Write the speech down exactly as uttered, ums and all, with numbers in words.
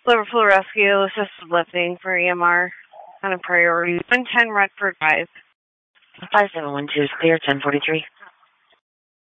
Liverpool Rescue, assisted lifting for E M R. Kind of priority. one ten Redford Drive. five seven one two is clear, ten forty-three.